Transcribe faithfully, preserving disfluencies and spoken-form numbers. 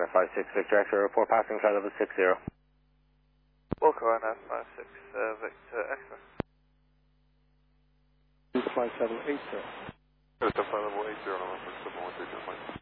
Runner five six Victor X-ray report passing flight level six zero. Walker Runner five six uh, Victor X-ray. Flight level eight zero. Delta flight level eight zero, November seven one three two.